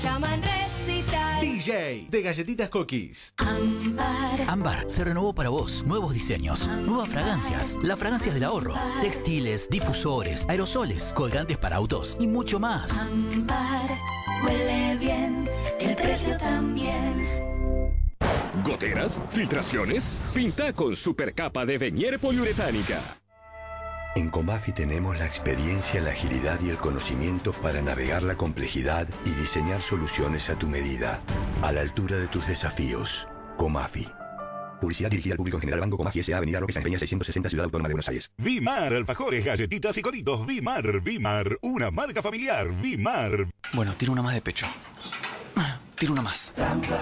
Llaman Recital. DJ de Galletitas Cookies. Ámbar se renovó para vos. Nuevos diseños, nuevas fragancias, las fragancias del ahorro, textiles, difusores, aerosoles, colgantes para autos y mucho más. Ámbar huele bien, el precio también. ¿Goteras? ¿Filtraciones? Pinta con supercapa de Venier poliuretánica. En Comafi tenemos la experiencia, la agilidad y el conocimiento para navegar la complejidad y diseñar soluciones a tu medida, a la altura de tus desafíos. Comafi. Publicidad dirigida al público en general. Banco Comafi S.A. Avenida Roque San Peña 660, Ciudad Autónoma de Buenos Aires. Vimar, alfajores, galletitas y coritos. Vimar, una marca familiar. Vimar. Bueno, tiro una más de pecho. Tiro una más.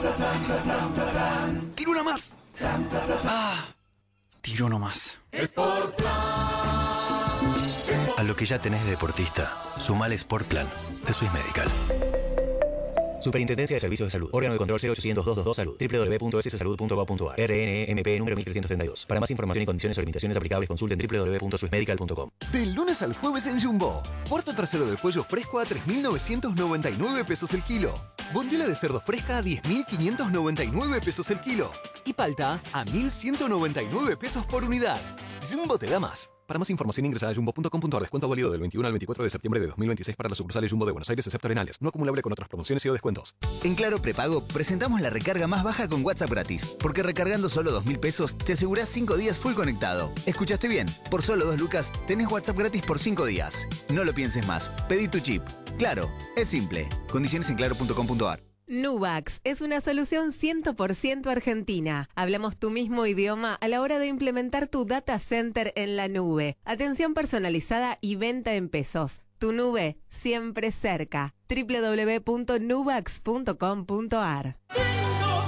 Tiro una más. Tiro uno más. A lo que ya tenés de deportista, sumale Sport Plan de Swiss Medical. Superintendencia de Servicios de Salud. Órgano de control 0800-222 Salud. www.sssalud.gov.ar. RNMP número 1332. Para más información y condiciones o limitaciones aplicables, consulten www.swissmedical.com. Del lunes al jueves en Jumbo. Puerto trasero del pollo fresco a 3.999 pesos el kilo. Bondiola de cerdo fresca a 10.599 pesos el kilo. Y palta a 1.199 pesos por unidad. Jumbo te da más. Para más información ingresa a jumbo.com.ar. Descuento válido del 21 al 24 de septiembre de 2026 para las sucursales Jumbo de Buenos Aires, excepto Arenales. No acumulable con otras promociones y o descuentos. En Claro Prepago presentamos la recarga más baja con WhatsApp gratis. Porque recargando solo 2.000 pesos te asegurás 5 días full conectado. ¿Escuchaste bien? Por solo 2 lucas tenés WhatsApp gratis por 5 días. No lo pienses más. Pedí tu chip. Claro, es simple. Condiciones en claro.com.ar. Nubax es una solución 100% argentina. Hablamos tu mismo idioma a la hora de implementar tu data center en la nube. Atención personalizada y venta en pesos. Tu nube siempre cerca. www.nubax.com.ar.